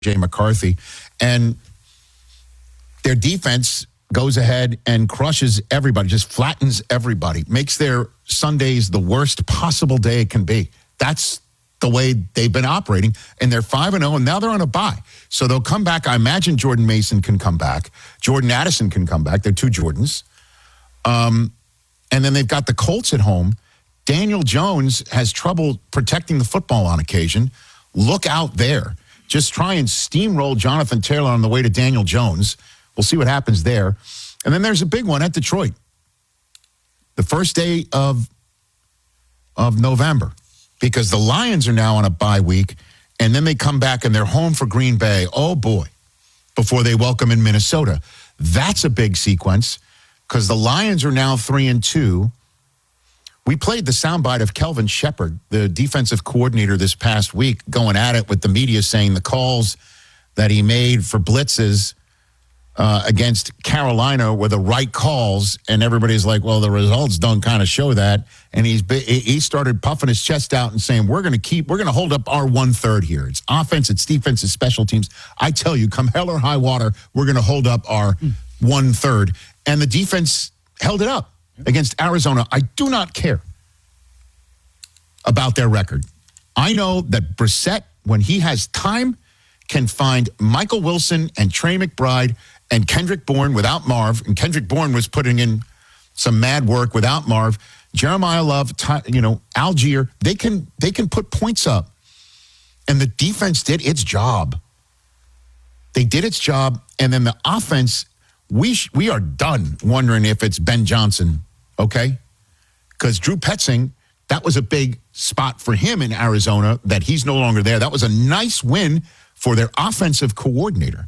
J. McCarthy. And their defense goes ahead and crushes everybody, just flattens everybody, makes their Sundays the worst possible day it can be. That's the way they've been operating, and they're 5-0, and now they're on a bye. So they'll come back. I imagine Jordan Mason can come back. Jordan Addison can come back. They're two Jordans. And then they've got the Colts at home. Daniel Jones has trouble protecting the football on occasion. Look out there. Just try and steamroll Jonathan Taylor on the way to Daniel Jones. We'll see what happens there. And then there's a big one at Detroit. The first day of November, because the Lions are now on a bye week, and then they come back and they're home for Green Bay. Oh, boy, before they welcome in Minnesota. That's a big sequence because the Lions are now 3-2. We played the soundbite of Kelvin Shepard, the defensive coordinator this past week, going at it with the media saying the calls that he made for blitzes against Carolina were the right calls, and everybody's like, well, the results don't kind of show that. And he started puffing his chest out and saying, we're going to hold up our 1/3 here. It's offense, it's defense, it's special teams. I tell you, come hell or high water, we're going to hold up our 1/3. And the defense held it up against Arizona. I do not care about their record. I know that Brissett, when he has time, can find Michael Wilson and Trey McBride and Kendrick Bourne without Marv. And Kendrick Bourne was putting in some mad work without Marv. Jeremiah Love, Algier, they can put points up. And the defense did its job. They did its job. And then the offense, we are done wondering if it's Ben Johnson, okay? Because Drew Petzing, that was a big spot for him in Arizona that he's no longer there. That was a nice win for their offensive coordinator.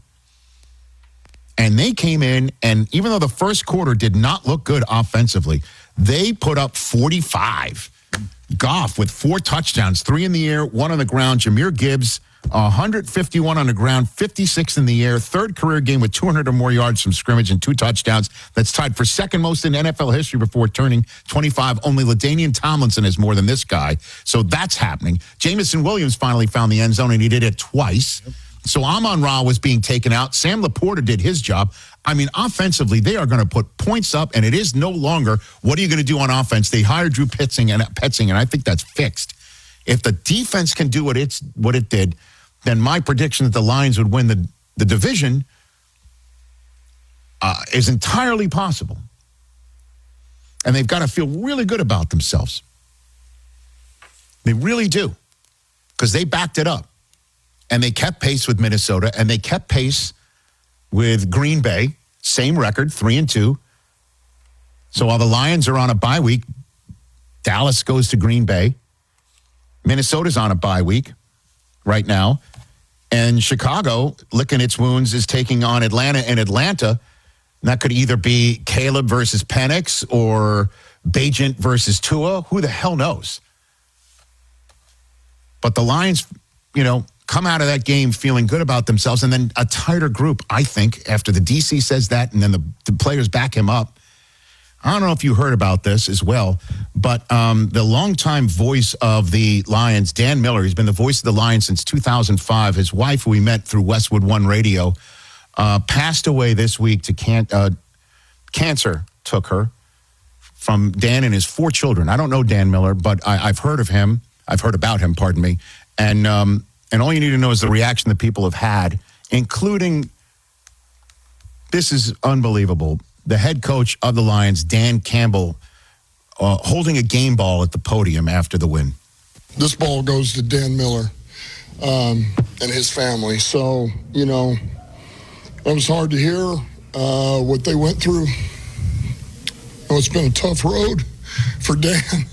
And they came in, and even though the first quarter did not look good offensively, they put up 45. Goff with 4 touchdowns, 3 in the air, 1 on the ground. Jahmyr Gibbs, 151 on the ground, 56 in the air. Third career game with 200 or more yards from scrimmage and 2 touchdowns. That's tied for second most in NFL history before turning 25. Only LaDainian Tomlinson has more than this guy. So that's happening. Jamison Williams finally found the end zone, and he did it twice. So Amon-Ra was being taken out. Sam Laporta did his job. I mean, offensively, they are going to put points up, and it is no longer, what are you going to do on offense? They hired Drew Petzing, and I think that's fixed. If the defense can do what it did, then my prediction that the Lions would win the division is entirely possible. And they've got to feel really good about themselves. They really do, because they backed it up. And they kept pace with Minnesota, and they kept pace with Green Bay. Same record, 3-2. So while the Lions are on a bye week, Dallas goes to Green Bay. Minnesota's on a bye week right now. And Chicago, licking its wounds, is taking on Atlanta. And Atlanta, that could either be Caleb versus Penix or Bagent versus Tua. Who the hell knows? But the Lions, come out of that game feeling good about themselves, and then a tighter group, I think, after the DC says that, and then the players back him up. I don't know if you heard about this as well, but the longtime voice of the Lions, Dan Miller, he's been the voice of the Lions since 2005. His wife, who we met through Westwood One Radio, passed away this week to cancer took her from Dan and his 4 children. I don't know Dan Miller, but I've heard of him. I've heard about him, pardon me. And all you need to know is the reaction that people have had, including, this is unbelievable, the head coach of the Lions, Dan Campbell, holding a game ball at the podium after the win. This ball goes to Dan Miller and his family. So, it was hard to hear what they went through. It's been a tough road for Dan.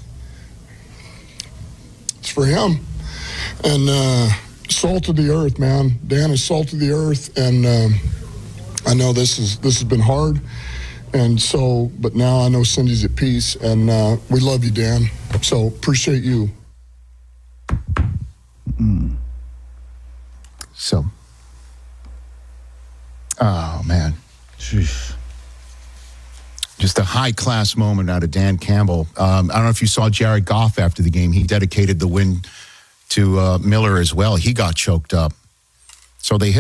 It's for him. And salt of the earth, man. Dan is salt of the earth, and I know this has been hard, and so, but now I know Cindy's at peace, and we love you, Dan. So appreciate you. So, oh man, jeez. Just a high-class moment out of Dan Campbell. I don't know if you saw Jared Goff after the game. He dedicated the win to Miller as well. He got choked up. So they hit